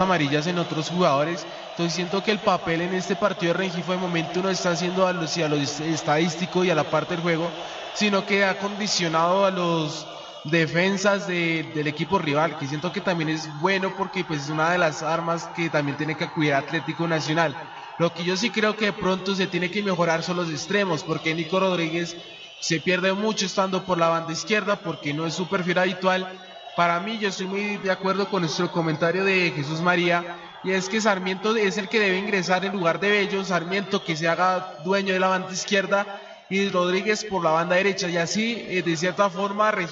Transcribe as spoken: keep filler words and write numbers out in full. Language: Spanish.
amarillas en otros jugadores. Entonces siento que el papel en este partido de Rengifo de momento no está haciendo a lo, a lo estadístico y a la parte del juego, sino que ha condicionado a los defensas de, del equipo rival, que siento que también es bueno porque pues es una de las armas que también tiene que cuidar Atlético Nacional. Lo que yo sí creo que de pronto se tiene que mejorar son los extremos, porque Nico Rodríguez se pierde mucho estando por la banda izquierda porque no es su perfil habitual. Para mí, yo estoy muy de acuerdo con nuestro comentario de Jesús María, y es que Sarmiento es el que debe ingresar en lugar de Bello. Sarmiento que se haga dueño de la banda izquierda y Rodríguez por la banda derecha, y así eh, de cierta forma